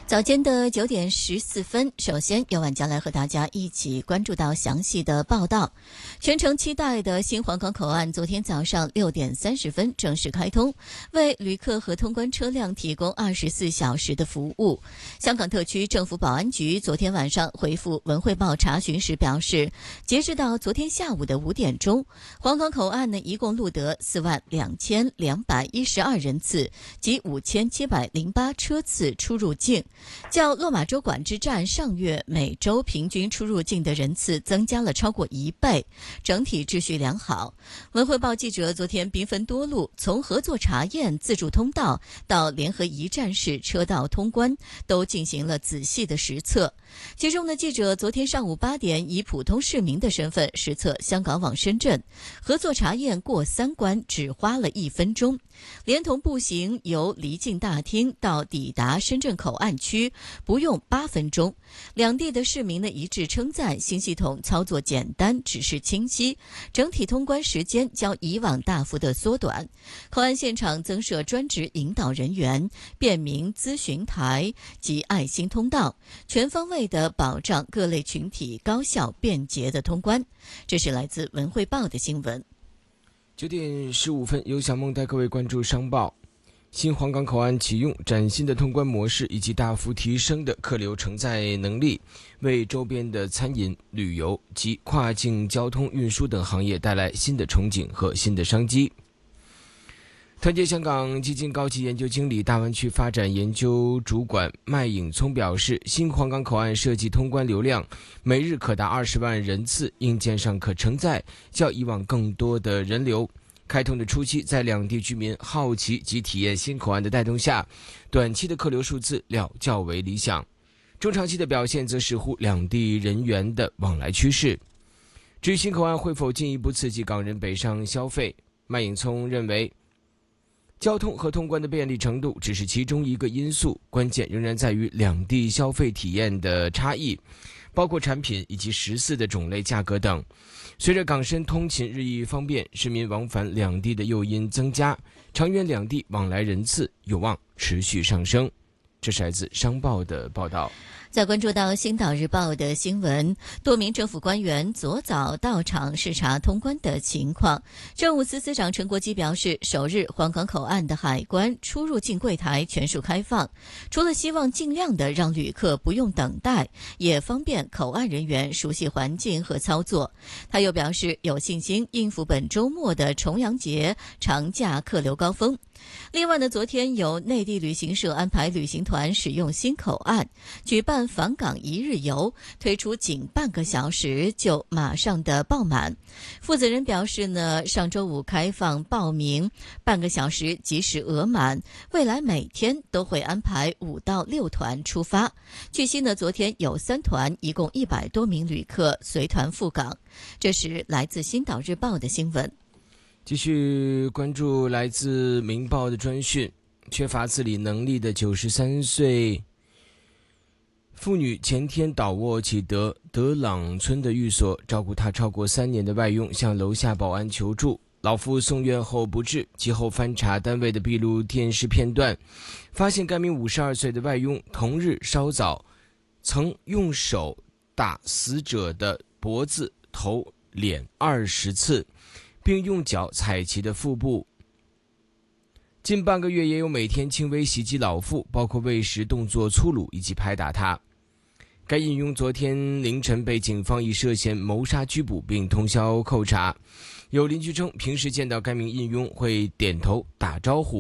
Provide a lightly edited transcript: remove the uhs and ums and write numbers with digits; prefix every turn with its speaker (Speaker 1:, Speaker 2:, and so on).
Speaker 1: 早间的9点14分，首先由晚将来和大家一起关注到详细的报道。全程期待的新皇岗口岸昨天早上6点30分正式开通，为旅客和通关车辆提供24小时的服务。香港特区政府保安局昨天晚上回复文汇报查询时表示，截至到昨天下午的5点钟，皇岗口岸一共录得42212人次及5708车次出入境，较落马洲管制站上月每周平均出入境的人次增加了超过1倍，整体秩序良好。文汇报记者昨天兵分多路，从合作查验自助通道到联合一站式车道通关，都进行了仔细的实测。其中记者昨天上午8点以普通市民的身份实测香港往深圳，合作查验过3关只花了1分钟，连同步行由离境大厅到抵达深圳口岸区不用8分钟。两地的市民一致称赞新系统操作简单，指示清晰，整体通关时间较以往大幅的缩短。口岸现场增设专职引导人员、便民咨询台及爱心通道，全方位的保障各类群体高效便捷的通关。这是来自文汇报的新闻。
Speaker 2: 9点15分，由小梦带各位关注商报。新皇岗口岸启用崭新的通关模式以及大幅提升的客流承载能力，为周边的餐饮、旅游及跨境交通运输等行业带来新的憧憬和新的商机。团结香港基金高级研究经理、大湾区发展研究主管麦颖聪表示，新皇岗口岸设计通关流量每日可达20万人次，硬件上可承载较以往更多的人流。开通的初期，在两地居民好奇及体验新口岸的带动下，短期的客流数字料较为理想。中长期的表现则视乎两地人员的往来趋势。至于新口岸会否进一步刺激港人北上消费，麦颖聪认为，交通和通关的便利程度只是其中一个因素，关键仍然在于两地消费体验的差异，包括产品以及食肆的种类、价格等。随着港深通勤日益方便，市民往返两地的诱因增加，长远两地往来人次有望持续上升。这是来自商报的报道。
Speaker 1: 再关注到《星岛日报》的新闻，多名政府官员昨早到场视察通关的情况。政务司司长陈国基表示，首日皇岗口岸的海关出入境柜台全数开放，除了希望尽量的让旅客不用等待，也方便口岸人员熟悉环境和操作。他又表示，有信心应付本周末的重阳节长假客流高峰。另外昨天有内地旅行社安排旅行团使用新口岸，举办访港一日游，推出仅半个小时就马上的爆满。负责人表示上周五开放报名，半个小时即时额满，未来每天都会安排5到6团出发。据悉昨天有3团，一共100多名旅客随团赴港。这是来自《星岛日报》的新闻。
Speaker 2: 继续关注来自《明报》的专讯，缺乏自理能力的93岁妇女前天倒卧启德朗村的寓所，照顾她超过3年的外佣向楼下保安求助，老妇送院后不治，其后翻查单位的闭路电视片段，发现该名52岁的外佣同日稍早曾用手打死者的脖子、头、脸20次，并用脚踩其的腹部。近半个月也有每天轻微袭击老妇，包括喂食动作粗鲁以及拍打她。该印佣昨天凌晨被警方以涉嫌谋杀拘捕，并通宵扣查。有邻居称，平时见到该名印佣会点头打招呼，